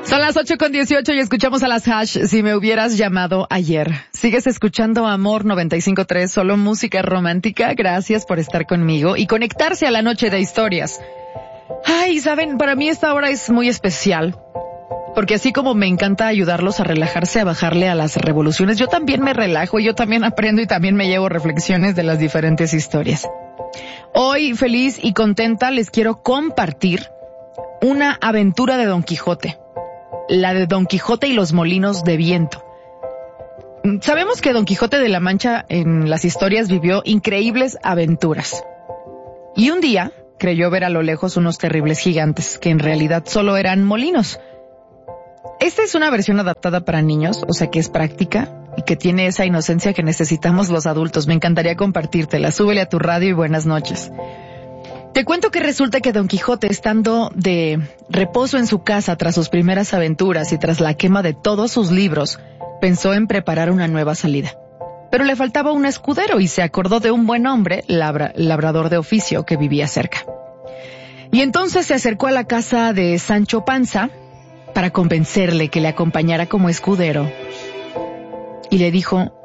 Son las 8:18 y escuchamos a las Hash, Si me hubieras llamado ayer. Sigues escuchando Amor 95.3, solo música romántica. Gracias por estar conmigo y conectarse a la noche de historias. Ay, saben, para mí esta hora es muy especial, porque así como me encanta ayudarlos a relajarse, a bajarle a las revoluciones, yo también me relajo, yo también aprendo y también me llevo reflexiones de las diferentes historias. Hoy, feliz y contenta, les quiero compartir una aventura de Don Quijote. La de Don Quijote y los molinos de viento. Sabemos que Don Quijote de la Mancha en las historias vivió increíbles aventuras. Y un día creyó ver a lo lejos unos terribles gigantes, que en realidad solo eran molinos. Esta es una versión adaptada para niños, o sea que es práctica y que tiene esa inocencia que necesitamos los adultos. Me encantaría compartírtela. Súbele a tu radio y buenas noches. Te cuento que resulta que Don Quijote, estando de reposo en su casa tras sus primeras aventuras y tras la quema de todos sus libros, pensó en preparar una nueva salida. Pero le faltaba un escudero y se acordó de un buen hombre, labrador de oficio, que vivía cerca. Y entonces se acercó a la casa de Sancho Panza para convencerle que le acompañara como escudero. Y le dijo: